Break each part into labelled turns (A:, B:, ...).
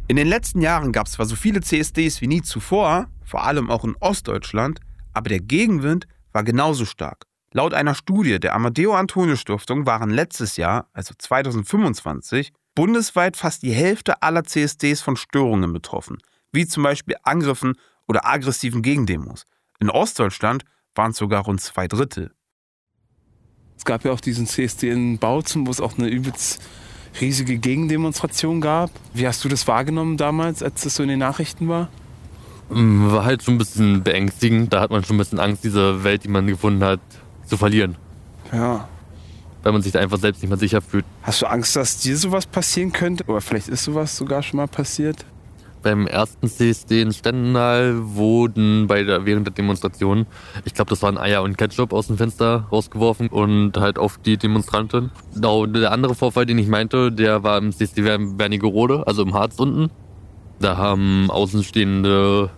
A: In den letzten Jahren gab es zwar so viele CSDs wie nie zuvor, vor allem auch in Ostdeutschland, aber der Gegenwind war genauso stark. Laut einer Studie der Amadeo-Antonio-Stiftung waren letztes Jahr, also 2025, bundesweit fast die Hälfte aller CSDs von Störungen betroffen, wie zum Beispiel Angriffen oder aggressiven Gegendemos. In Ostdeutschland waren es sogar rund 2/3.
B: Es gab ja auch diesen CSD in Bautzen, wo es auch eine übelst riesige Gegendemonstration gab. Wie hast du das wahrgenommen damals, als das so in den Nachrichten war?
C: War halt schon ein bisschen beängstigend. Da hat man schon ein bisschen Angst, diese Welt, die man gefunden hat, zu verlieren.
B: Ja.
C: Weil man sich da einfach selbst nicht mehr sicher fühlt.
B: Hast du Angst, dass dir sowas passieren könnte? Oder vielleicht ist sowas sogar schon mal passiert?
C: Beim ersten CSD in Stendal wurden während der Demonstration, ich glaube, das waren Eier und Ketchup aus dem Fenster rausgeworfen und halt auf die Demonstranten. Genau, der andere Vorfall, den ich meinte, der war im CSD Wernigerode, also im Harz unten. Da haben Außenstehende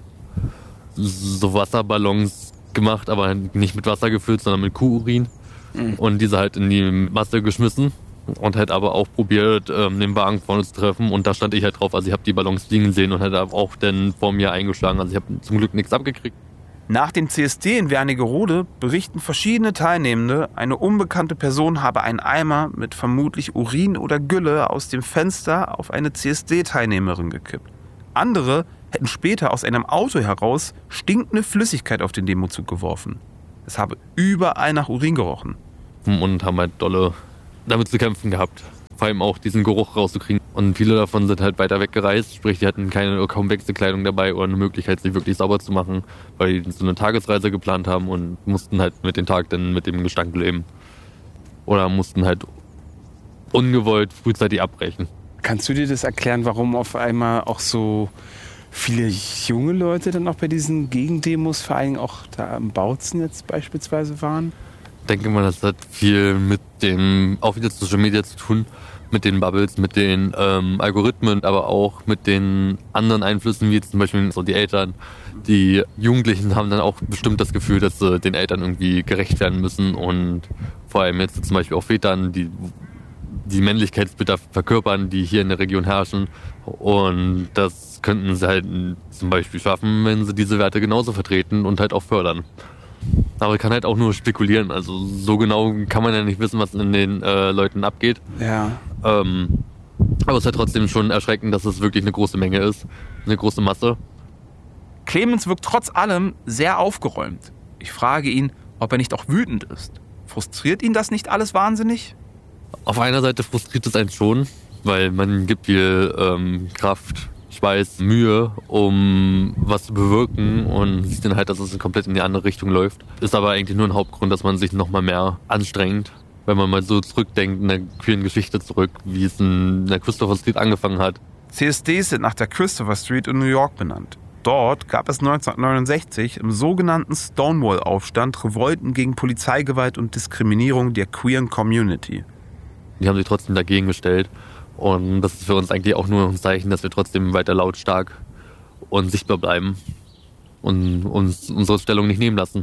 C: so Wasserballons gemacht, aber nicht mit Wasser gefüllt, sondern mit Kuhurin. Und diese halt in die Masse geschmissen und halt aber auch probiert, den Wagen vorne zu treffen. Und da stand ich halt drauf. Also ich habe die Ballons fliegen sehen und halt auch dann vor mir eingeschlagen. Also ich habe zum Glück nichts abgekriegt.
A: Nach dem CSD in Wernigerode berichten verschiedene Teilnehmende, eine unbekannte Person habe einen Eimer mit vermutlich Urin oder Gülle aus dem Fenster auf eine CSD-Teilnehmerin gekippt. Andere hätten später aus einem Auto heraus stinkende Flüssigkeit auf den Demozug geworfen. Es habe überall nach Urin gerochen.
C: Und haben halt dolle damit zu kämpfen gehabt. Vor allem auch diesen Geruch rauszukriegen. Und viele davon sind halt weiter weggereist. Sprich, die hatten kaum Wechselkleidung dabei oder eine Möglichkeit, sich wirklich sauber zu machen, weil die so eine Tagesreise geplant haben und mussten halt mit dem Tag dann mit dem Gestank leben. Oder mussten halt ungewollt frühzeitig abbrechen.
B: Kannst du dir das erklären, warum auf einmal auch so viele junge Leute dann auch bei diesen Gegendemos, vor allem auch da am Bautzen jetzt beispielsweise waren?
C: Ich denke mal, das hat viel mit dem, auch wieder Social Media zu tun, mit den Bubbles, mit den Algorithmen, aber auch mit den anderen Einflüssen, wie jetzt zum Beispiel so die Eltern. Die Jugendlichen haben dann auch bestimmt das Gefühl, dass sie den Eltern irgendwie gerecht werden müssen und vor allem jetzt zum Beispiel auch Vätern, die Männlichkeitsbilder verkörpern, die hier in der Region herrschen. Und das könnten sie halt zum Beispiel schaffen, wenn sie diese Werte genauso vertreten und halt auch fördern. Aber ich kann halt auch nur spekulieren. Also so genau kann man ja nicht wissen, was in den Leuten abgeht.
B: Ja.
C: Aber es ist halt trotzdem schon erschreckend, dass es wirklich eine große Menge ist. Eine große Masse.
A: Clemens wirkt trotz allem sehr aufgeräumt. Ich frage ihn, ob er nicht auch wütend ist. Frustriert ihn das nicht alles wahnsinnig?
C: Auf einer Seite frustriert es einen schon, weil man gibt viel Kraft, Schweiß, Mühe, um was zu bewirken und sieht dann halt, dass es komplett in die andere Richtung läuft. Ist aber eigentlich nur ein Hauptgrund, dass man sich noch mal mehr anstrengt, wenn man mal so zurückdenkt in der queeren Geschichte zurück, wie es in der Christopher Street angefangen hat.
A: CSDs sind nach der Christopher Street in New York benannt. Dort gab es 1969 im sogenannten Stonewall-Aufstand Revolten gegen Polizeigewalt und Diskriminierung der queeren Community.
C: Die haben sich trotzdem dagegen gestellt. Und das ist für uns eigentlich auch nur ein Zeichen, dass wir trotzdem weiter lautstark und sichtbar bleiben und uns unsere Stellung nicht nehmen lassen.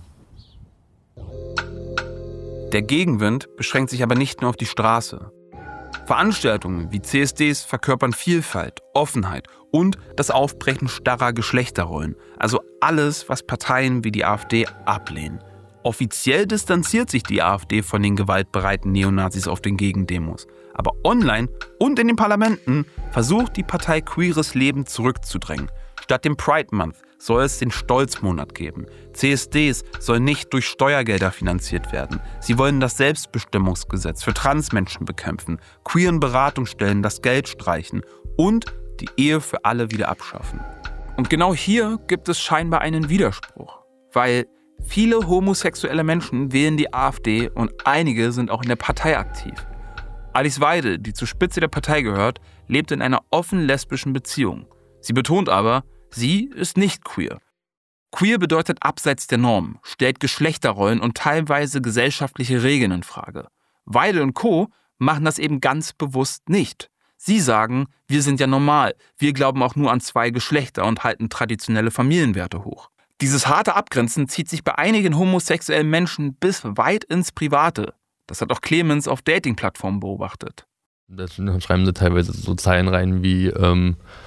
A: Der Gegenwind beschränkt sich aber nicht nur auf die Straße. Veranstaltungen wie CSDs verkörpern Vielfalt, Offenheit und das Aufbrechen starrer Geschlechterrollen. Also alles, was Parteien wie die AfD ablehnen. Offiziell distanziert sich die AfD von den gewaltbereiten Neonazis auf den Gegendemos. Aber online und in den Parlamenten versucht die Partei queeres Leben zurückzudrängen. Statt dem Pride Month soll es den Stolzmonat geben. CSDs sollen nicht durch Steuergelder finanziert werden. Sie wollen das Selbstbestimmungsgesetz für Transmenschen bekämpfen, queeren Beratungsstellen das Geld streichen und die Ehe für alle wieder abschaffen. Und genau hier gibt es scheinbar einen Widerspruch, weil viele homosexuelle Menschen wählen die AfD und einige sind auch in der Partei aktiv. Alice Weidel, die zur Spitze der Partei gehört, lebt in einer offen lesbischen Beziehung. Sie betont aber, sie ist nicht queer. Queer bedeutet abseits der Norm, stellt Geschlechterrollen und teilweise gesellschaftliche Regeln in Frage. Weidel und Co. machen das eben ganz bewusst nicht. Sie sagen, wir sind ja normal, wir glauben auch nur an zwei Geschlechter und halten traditionelle Familienwerte hoch. Dieses harte Abgrenzen zieht sich bei einigen homosexuellen Menschen bis weit ins Private. Das hat auch Clemens auf Dating-Plattformen beobachtet.
C: Da schreiben sie teilweise so Zeilen rein wie,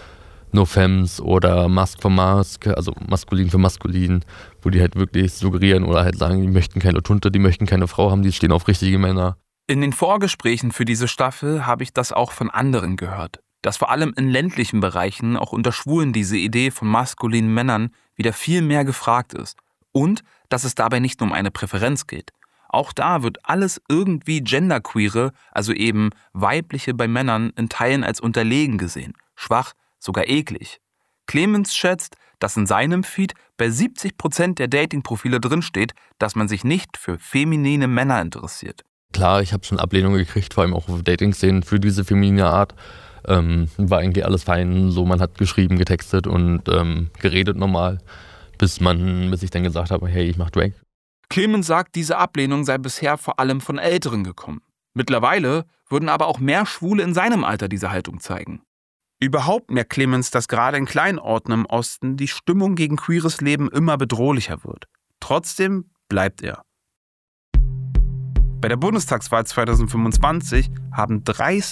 C: No Femmes oder Mask for Mask, also maskulin für maskulin, wo die halt wirklich suggerieren oder halt sagen, die möchten keine Tunte, die möchten keine Frau haben, die stehen auf richtige Männer.
A: In den Vorgesprächen für diese Staffel habe ich das auch von anderen gehört, dass vor allem in ländlichen Bereichen auch unter Schwulen diese Idee von maskulinen Männern wieder viel mehr gefragt ist und dass es dabei nicht nur um eine Präferenz geht. Auch da wird alles irgendwie genderqueere, also eben weibliche bei Männern, in Teilen als unterlegen gesehen, schwach, sogar eklig. Clemens schätzt, dass in seinem Feed bei 70% der Datingprofile drinsteht, dass man sich nicht für feminine Männer interessiert.
C: Klar, ich habe schon Ablehnungen gekriegt, vor allem auch auf Dating-Szenen für diese feminine Art. War eigentlich alles fein, so man hat geschrieben, getextet und geredet normal, bis ich dann gesagt habe, hey, ich mach Drag.
A: Clemens sagt, diese Ablehnung sei bisher vor allem von Älteren gekommen. Mittlerweile würden aber auch mehr Schwule in seinem Alter diese Haltung zeigen. Überhaupt merkt Clemens, dass gerade in kleinen Orten im Osten die Stimmung gegen queeres Leben immer bedrohlicher wird. Trotzdem bleibt er. Bei der Bundestagswahl 2025 haben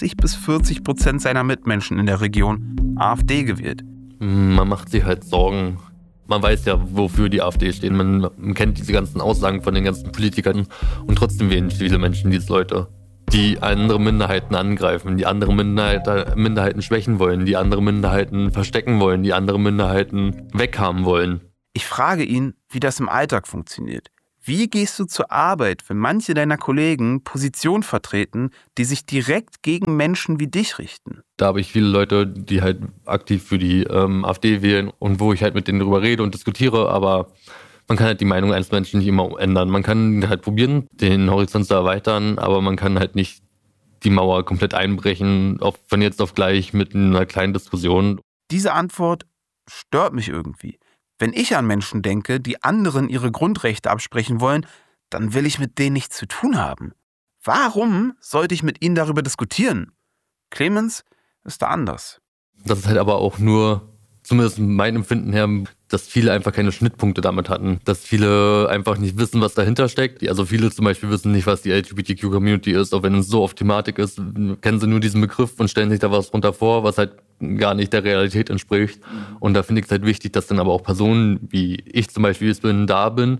A: 30-40% seiner Mitmenschen in der Region AfD gewählt.
C: Man macht sich halt Sorgen. Man weiß ja, wofür die AfD stehen. Man kennt diese ganzen Aussagen von den ganzen Politikern. Und trotzdem wählen viele Menschen diese Leute, die andere Minderheiten angreifen, die andere Minderheiten schwächen wollen, die andere Minderheiten verstecken wollen, die andere Minderheiten weghaben wollen.
A: Ich frage ihn, wie das im Alltag funktioniert. Wie gehst du zur Arbeit, wenn manche deiner Kollegen Positionen vertreten, die sich direkt gegen Menschen wie dich richten?
C: Da habe ich viele Leute, die halt aktiv für die AfD wählen und wo ich halt mit denen darüber rede und diskutiere, aber man kann halt die Meinung eines Menschen nicht immer ändern. Man kann halt probieren, den Horizont zu erweitern, aber man kann halt nicht die Mauer komplett einbrechen, von jetzt auf gleich mit einer kleinen Diskussion.
A: Diese Antwort stört mich irgendwie. Wenn ich an Menschen denke, die anderen ihre Grundrechte absprechen wollen, dann will ich mit denen nichts zu tun haben. Warum sollte ich mit ihnen darüber diskutieren? Clemens ist da anders.
C: Das ist halt aber auch nur, zumindest mein Empfinden her, dass viele einfach keine Schnittpunkte damit hatten. Dass viele einfach nicht wissen, was dahinter steckt. Also viele zum Beispiel wissen nicht, was die LGBTQ-Community ist. Auch wenn es so oft Thematik ist, kennen sie nur diesen Begriff und stellen sich da was drunter vor, was halt gar nicht der Realität entspricht. Und da finde ich es halt wichtig, dass dann aber auch Personen, wie ich zum Beispiel da bin,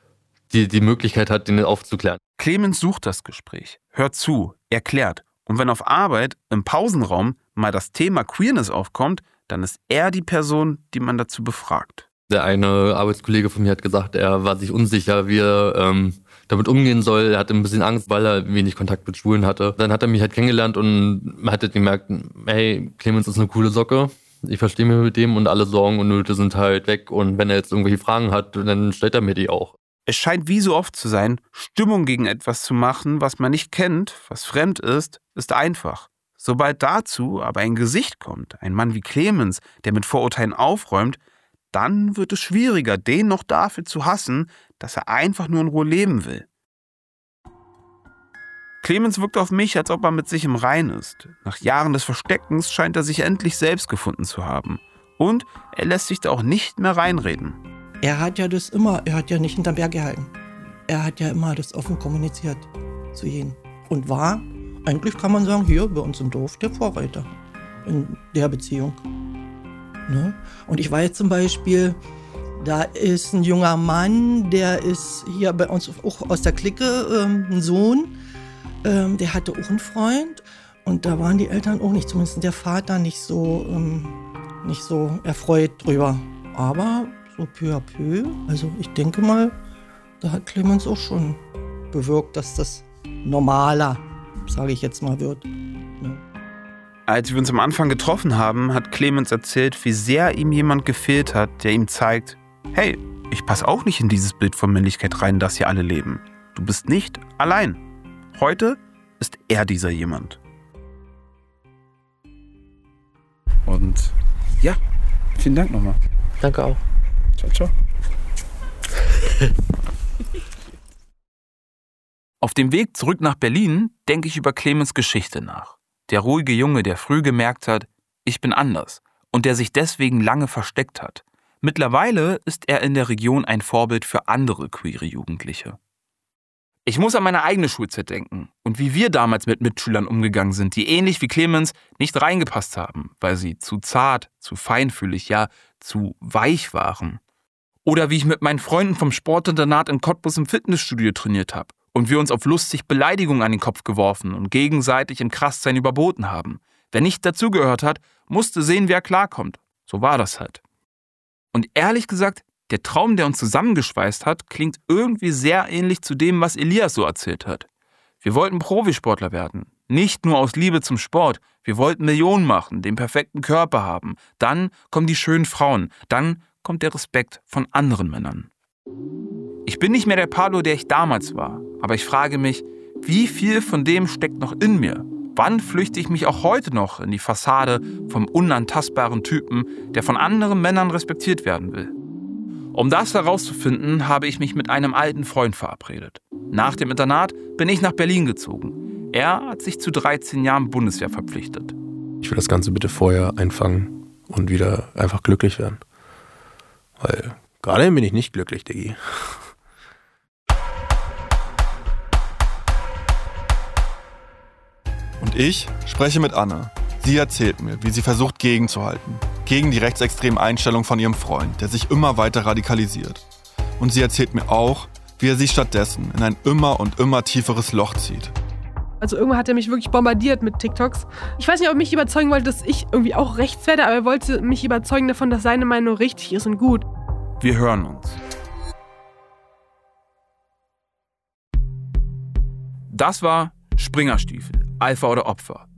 C: die Möglichkeit hat, den aufzuklären.
A: Clemens sucht das Gespräch, hört zu, erklärt. Und wenn auf Arbeit im Pausenraum mal das Thema Queerness aufkommt, dann ist er die Person, die man dazu befragt.
C: Der eine Arbeitskollege von mir hat gesagt, er war sich unsicher, wie er damit umgehen soll. Er hatte ein bisschen Angst, weil er wenig Kontakt mit Schwulen hatte. Dann hat er mich halt kennengelernt und man hat halt gemerkt, hey, Clemens ist eine coole Socke. Ich verstehe mich mit dem und alle Sorgen und Nöte sind halt weg. Und wenn er jetzt irgendwelche Fragen hat, dann stellt er mir die auch.
A: Es scheint wie so oft zu sein, Stimmung gegen etwas zu machen, was man nicht kennt, was fremd ist einfach. Sobald dazu aber ein Gesicht kommt, ein Mann wie Clemens, der mit Vorurteilen aufräumt, dann wird es schwieriger, den noch dafür zu hassen, dass er einfach nur in Ruhe leben will. Clemens wirkt auf mich, als ob er mit sich im Reinen ist. Nach Jahren des Versteckens scheint er sich endlich selbst gefunden zu haben. Und er lässt sich da auch nicht mehr reinreden.
D: Er hat ja nicht hinterm Berg gehalten. Er hat ja immer das offen kommuniziert zu jedem. Und war, eigentlich kann man sagen, hier bei uns im Dorf der Vorreiter in der Beziehung. Ne? Und ich weiß zum Beispiel, da ist ein junger Mann, der ist hier bei uns auch aus der Clique, ein Sohn, der hatte auch einen Freund. Und da waren die Eltern auch nicht, zumindest der Vater, nicht so erfreut drüber. Aber so peu à peu, also ich denke mal, da hat Clemens auch schon bewirkt, dass das normaler, sage ich jetzt mal, wird. Ne?
A: Als wir uns am Anfang getroffen haben, hat Clemens erzählt, wie sehr ihm jemand gefehlt hat, der ihm zeigt, hey, ich passe auch nicht in dieses Bild von Männlichkeit rein, das hier alle leben. Du bist nicht allein. Heute ist er dieser jemand.
B: Und ja, vielen Dank nochmal.
C: Danke auch.
B: Ciao, ciao.
A: Auf dem Weg zurück nach Berlin denke ich über Clemens Geschichte nach. Der ruhige Junge, der früh gemerkt hat, ich bin anders und der sich deswegen lange versteckt hat. Mittlerweile ist er in der Region ein Vorbild für andere queere Jugendliche. Ich muss an meine eigene Schulzeit denken und wie wir damals mit Mitschülern umgegangen sind, die ähnlich wie Clemens nicht reingepasst haben, weil sie zu zart, zu feinfühlig, ja zu weich waren. Oder wie ich mit meinen Freunden vom Sportinternat in Cottbus im Fitnessstudio trainiert habe und wir uns auf lustig Beleidigungen an den Kopf geworfen und gegenseitig im Krasssein überboten haben. Wer nicht dazugehört hat, musste sehen, wer klarkommt. So war das halt. Und ehrlich gesagt, der Traum, der uns zusammengeschweißt hat, klingt irgendwie sehr ähnlich zu dem, was Elias so erzählt hat. Wir wollten Profisportler werden. Nicht nur aus Liebe zum Sport. Wir wollten Millionen machen, den perfekten Körper haben. Dann kommen die schönen Frauen. Dann kommt der Respekt von anderen Männern. Ich bin nicht mehr der Pablo, der ich damals war. Aber ich frage mich, wie viel von dem steckt noch in mir? Wann flüchte ich mich auch heute noch in die Fassade vom unantastbaren Typen, der von anderen Männern respektiert werden will? Um das herauszufinden, habe ich mich mit einem alten Freund verabredet. Nach dem Internat bin ich nach Berlin gezogen. Er hat sich zu 13 Jahren Bundeswehr verpflichtet.
E: Ich will das Ganze bitte vorher einfangen und wieder einfach glücklich werden. Weil gerade bin ich nicht glücklich, Diggi.
F: Und ich spreche mit Anne. Sie erzählt mir, wie sie versucht gegenzuhalten. Gegen die rechtsextremen Einstellungen von ihrem Freund, der sich immer weiter radikalisiert. Und sie erzählt mir auch, wie er sie stattdessen in ein immer und immer tieferes Loch zieht.
G: Also irgendwann hat er mich wirklich bombardiert mit TikToks. Ich weiß nicht, ob er mich überzeugen wollte, dass ich irgendwie auch rechts werde, aber er wollte mich überzeugen davon, dass seine Meinung richtig ist und gut.
A: Wir hören uns. Das war Springerstiefel, Alpha oder Opfer.